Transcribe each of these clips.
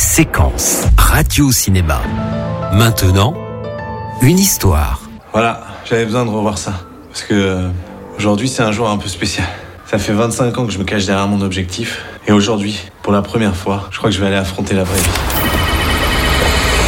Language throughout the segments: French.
Séquence radio-cinéma. Maintenant, une histoire. Voilà, j'avais besoin de revoir ça. Parce que aujourd'hui, c'est un jour un peu spécial. Ça fait 25 ans que je me cache derrière mon objectif. Et aujourd'hui, pour la première fois, je crois que je vais aller affronter la vraie vie. Emma ?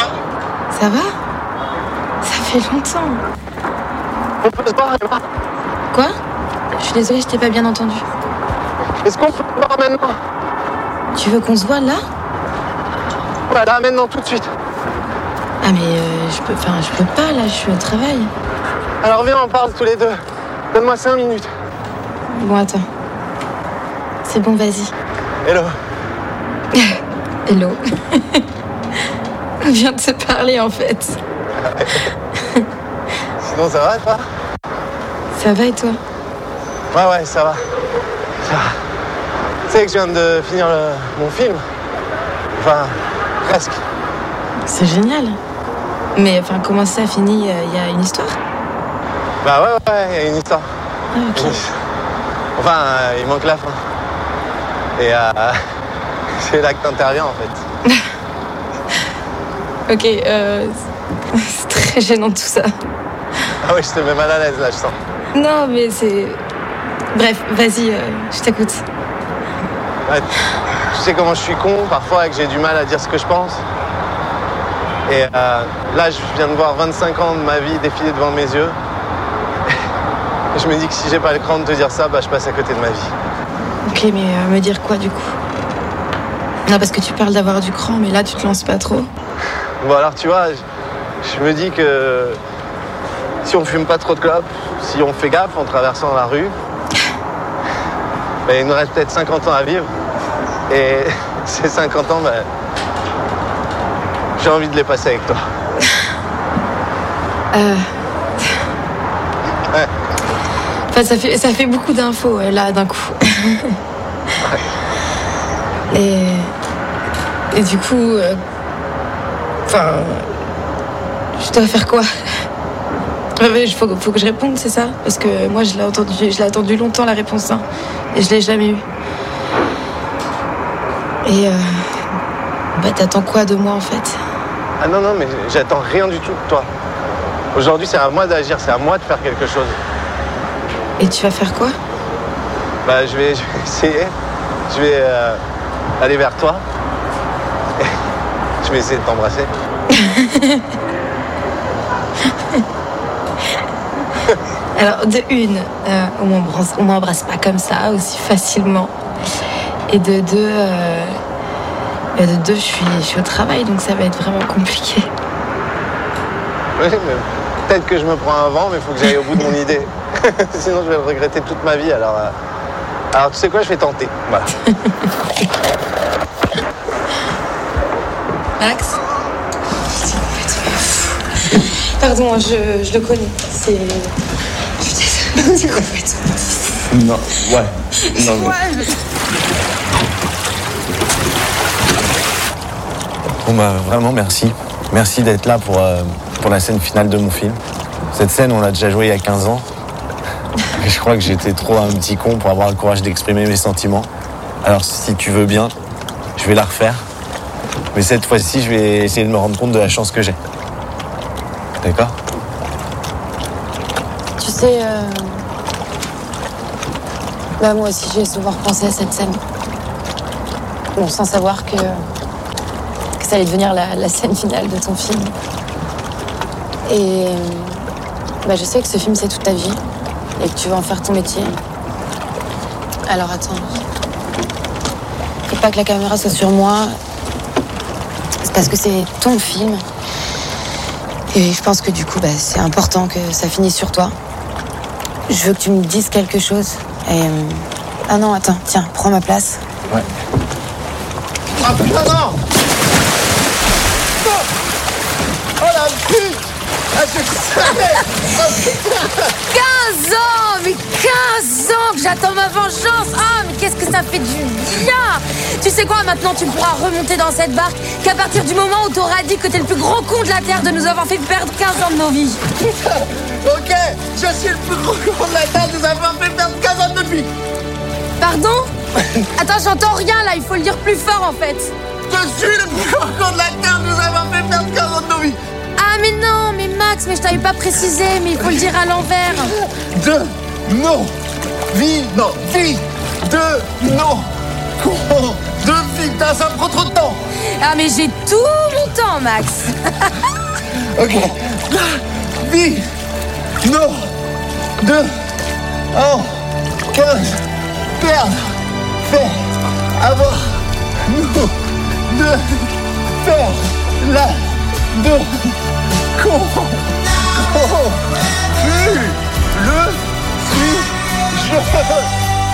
Ça va ? Ça fait longtemps. On peut se voir, Emma ? Quoi ? Je suis désolée, je t'ai pas bien entendu. Est-ce qu'on peut se voir maintenant ? Tu veux qu'on se voit là ? Ouais, là, maintenant, tout de suite. Ah mais je peux pas là, je suis au travail. Alors viens, on parle tous les deux. Donne-moi 5 minutes. Bon, attends. C'est bon, vas-y. Hello. Hello. On vient de se parler en fait. Sinon, ça va, toi ? Ça va et toi ? Ouais, ça va. Ça va. Tu sais que je viens de finir mon film. Enfin, presque. C'est génial. Mais enfin, comment ça finit ? Il y a une histoire ? Bah ouais, il y a une histoire. Ah, ok. Enfin, il manque la fin. Et c'est là que t'interviens, en fait. Ok, c'est très gênant tout ça. Ah ouais, je te mets mal à l'aise, là, je sens. Non, mais c'est... Bref, vas-y, je t'écoute. Ouais, tu sais comment je suis con, parfois, et que j'ai du mal à dire ce que je pense. Et là, je viens de voir 25 ans de ma vie défiler devant mes yeux. Et je me dis que si j'ai pas le cran de te dire ça, bah, je passe à côté de ma vie. Ok, mais me dire quoi, du coup ? Non, parce que tu parles d'avoir du cran, mais là, tu te lances pas trop. Bon, alors, tu vois, je me dis que si on fume pas trop de clopes, si on fait gaffe en traversant la rue, bah, il nous reste peut-être 50 ans à vivre. Et ces 50 ans, bah, j'ai envie de les passer avec toi. Ouais. Enfin, ça fait beaucoup d'infos, là, d'un coup. Et du coup... Enfin... je dois faire quoi ? Il faut que je réponde, c'est ça ? Parce que moi, je l'ai attendu longtemps, la réponse, hein, et je l'ai jamais eue. Et... bah, t'attends quoi de moi, en fait ? Ah non, mais j'attends rien du tout de toi. Aujourd'hui, c'est à moi d'agir, c'est à moi de faire quelque chose. Et tu vas faire quoi ? Bah, je vais essayer. Je vais aller vers toi. Et je vais essayer de t'embrasser. Alors, de une, on m'embrasse pas comme ça, aussi facilement. Et de deux, je suis au travail, donc ça va être vraiment compliqué. Oui, mais peut-être que je me prends un vent, mais il faut que j'aille au bout de mon idée. Sinon, je vais le regretter toute ma vie. Alors, tu sais quoi, je vais tenter. Voilà. Max ? Pardon, je le connais. C'est... Je suis désolée. Non, ouais. Non, mais... Bon, bah, vraiment, merci. Merci d'être là pour la scène finale de mon film. Cette scène, on l'a déjà jouée il y a 15 ans. Et je crois que j'étais trop un petit con pour avoir le courage d'exprimer mes sentiments. Alors, si tu veux bien, je vais la refaire. Mais cette fois-ci, je vais essayer de me rendre compte de la chance que j'ai. D'accord ? Tu sais, bah, moi aussi, j'ai souvent repensé à cette scène. Bon, sans savoir que ça allait devenir la scène finale de ton film. Et bah, je sais que ce film, c'est toute ta vie. Et que tu vas en faire ton métier. Alors attends. Faut pas que la caméra soit sur moi. C'est parce que c'est ton film. Et je pense que du coup, bah, c'est important que ça finisse sur toi. Je veux que tu me dises quelque chose. Et... Ah non, attends, tiens, prends ma place. Ouais. Ah putain, non ! Oh la pute ! Ah, je savais ! Oh, putain ! 15 ans! Mais 15 ans que j'attends ma vengeance! Ah, mais qu'est-ce que ça fait du bien! Tu sais quoi, maintenant tu pourras remonter dans cette barque qu'à partir du moment où t'auras dit que t'es le plus gros con de la Terre de nous avoir fait perdre 15 ans de nos vies. Ok, je suis le plus gros con de la Terre de nous avoir fait perdre 15 ans de notre vie. Pardon? Attends, j'entends rien là, il faut le dire plus fort en fait. Je suis le plus grand con de la terre, nous avons fait perdre 15 ans de nos vies. Ah mais non, mais Max, mais je t'avais pas précisé, mais il faut le dire à l'envers. De nos vies, non, vie de nos cons de vie. Putain, ça me prend trop de temps. Ah mais j'ai tout mon temps, Max. Ok. La vie, nos, de, en, 15, perdre, faire, avoir, nous, de, faire, la, de, con, le, suis, je.